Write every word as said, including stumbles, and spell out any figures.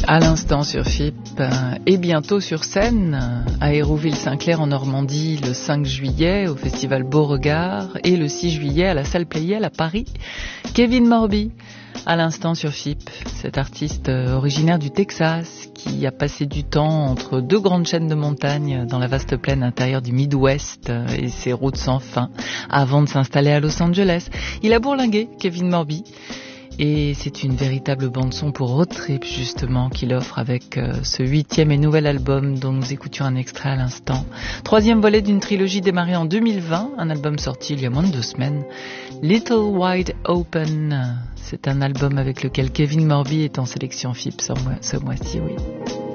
À l'instant sur F I P et bientôt sur scène à Hérouville-Saint-Clair en Normandie le cinq juillet au festival Beauregard et le six juillet à la salle Playel à Paris. Kevin Morby à l'instant sur F I P, cet artiste originaire du Texas qui a passé du temps entre deux grandes chaînes de montagnes dans la vaste plaine intérieure du Midwest et ses routes sans fin avant de s'installer à Los Angeles. Il a bourlingué, Kevin Morby. Et c'est une véritable bande-son pour Road Trip, justement, qu'il offre avec euh, ce huitième et nouvel album dont nous écoutions un extrait à l'instant. Troisième volet d'une trilogie démarrée en deux mille vingt, un album sorti il y a moins de deux semaines. Little Wide Open, c'est un album avec lequel Kevin Morby est en sélection F I P ce mois- ce mois-ci, oui.